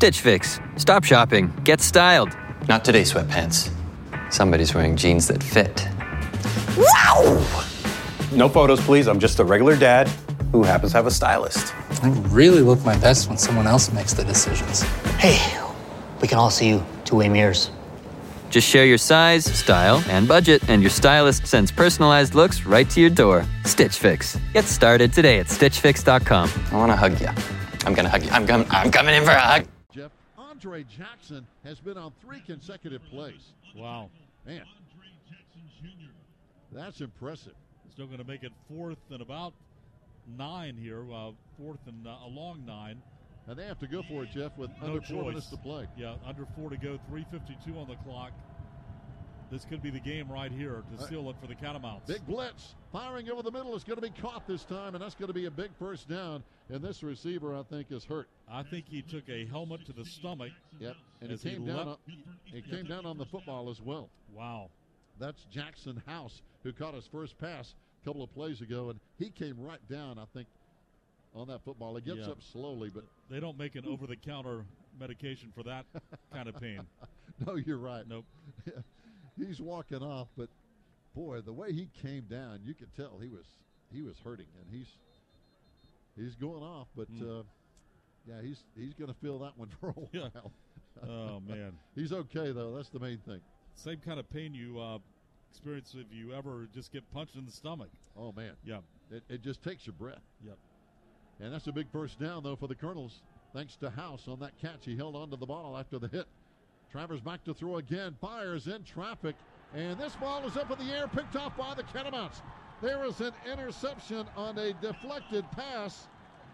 Stitch Fix. Stop shopping. Get styled. Not today, sweatpants. Somebody's wearing jeans that fit. Wow! No photos, please. I'm just a regular dad who happens to have a stylist. I really look my best when someone else makes the decisions. Hey, we can all see you two-way mirrors. Just share your size, style, and budget, and your stylist sends personalized looks right to your door. Stitch Fix. Get started today at StitchFix.com. I want to hug you. I'm going to hug you. I'm coming in for a hug. Jeff, Andre Jackson has been on 3 consecutive plays. Wow. Man, that's impressive. Still going to make it 4th and about 9 here. 4th and a long 9. And they have to go for it, Jeff, with No under choice. 4 minutes to play. Yeah, under 4 to go, 3:52 on the clock. This could be the game right here to seal it for the Catamounts. Big blitz. Firing over the middle is going to be caught this time, and that's going to be a big first down. And this receiver, I think, is hurt. I think he took a helmet to the stomach. Yep, and it came down on the football as well. Wow. That's Jackson House, who caught his first pass a couple of plays ago, and he came right down, I think, on that football. It gets up slowly, but they don't make an over-the-counter medication for that kind of pain. No, you're right. Nope. He's walking off, but boy, the way he came down, you could tell he was hurting, and he's going off. But he's going to feel that one for a while. Yeah. Oh man, he's okay though. That's the main thing. Same kind of pain you experience if you ever just get punched in the stomach. Oh man. Yeah. It just takes your breath. Yep. And that's a big first down, though, for the Colonels. Thanks to House on that catch. He held onto the ball after the hit. Travers back to throw again. Fires in traffic. And this ball is up in the air, picked off by the Catamounts. There is an interception on a deflected pass.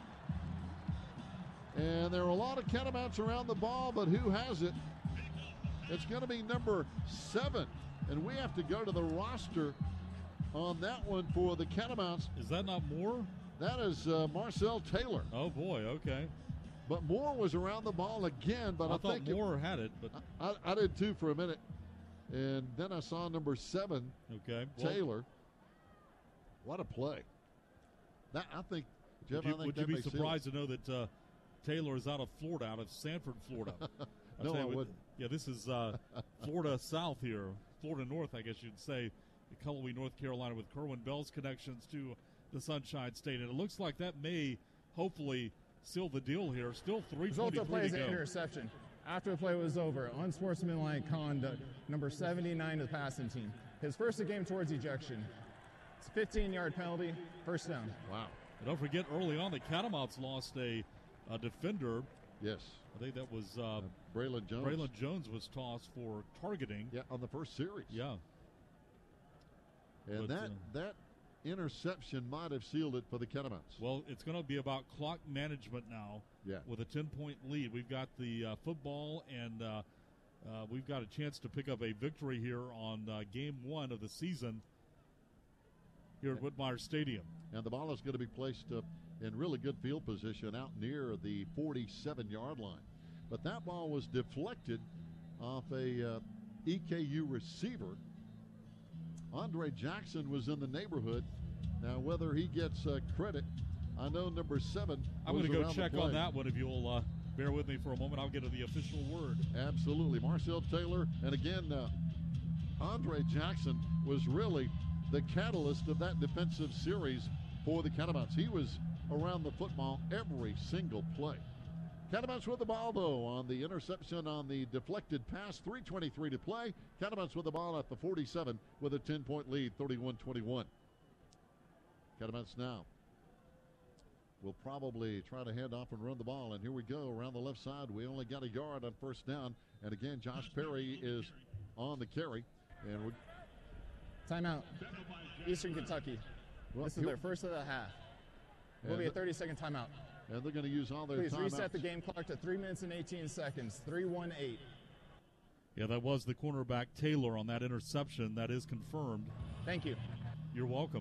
And there are a lot of Catamounts around the ball, but who has it? It's going to be number 7. And we have to go to the roster on that one for the Catamounts. Is that not Moore? That is Marcel Taylor. Oh, boy, okay. But Moore was around the ball again. But I thought think Moore had it. But I did too for a minute. And then I saw number 7, Taylor. What a play. That I think, Jeff, would you be surprised to know that Taylor is out of Florida, out of Sanford, Florida? No, I wouldn't. Yeah, this is Florida South here. Florida North, I guess you'd say. Cullowhee, North Carolina, with Kerwin Bell's connections to the Sunshine State. And it looks like that may hopefully seal the deal here. Still 3:23 Result of play is to an go. interception. After the play was over, unsportsmanlike conduct, number 79 of the passing team. His first game towards ejection. It's a 15-yard penalty, first down. Wow. And don't forget, early on, the Catamounts lost a defender. Yes. I think that was Braylon Jones. Braylon Jones was tossed for targeting. Yeah, on the first series. Yeah. And that interception might have sealed it for the Catamounts. Well, it's going to be about clock management now. Yeah. With a 10-point lead, we've got the football, and we've got a chance to pick up a victory here on game 1 of the season here at Whitmire Stadium. And the ball is going to be placed in really good field position out near the 47-yard line. But that ball was deflected off a EKU receiver. Andre Jackson was in the neighborhood. Now, whether he gets credit, I know number 7. I'm going to go check on that one if you'll bear with me for a moment. I'll get to the official word. Absolutely. Marcel Taylor. And again, Andre Jackson was really the catalyst of that defensive series for the Catamounts. He was around the football every single play. Catamounts with the ball, though, on the interception on the deflected pass. 3:23 to play. Catamounts with the ball at the 47 with a 10-point lead, 31-21. Catamounts now will probably try to hand off and run the ball. And here we go around the left side. We only got a yard on first down. And again, Josh Perry is on the carry. And we're Timeout. Eastern Kentucky. This is their first of the half. Will be a 30-second timeout. And they're going to use all their Please timeouts. reset the game clock to 3 minutes and 18 seconds. 3-1-8. Yeah, that was the cornerback Taylor on that interception. That is confirmed. Thank you. You're welcome.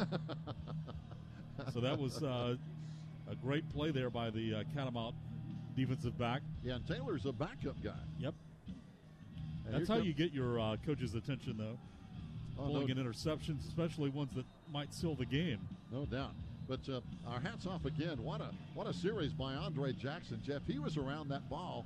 So that was a great play there by the Catamount defensive back. Yeah, and Taylor's a backup guy. Yep. And that's how you get your coach's attention, though. Pulling in interceptions, especially ones that might seal the game. No doubt. But our hats off again. What a series by Andre Jackson, Jeff. He was around that ball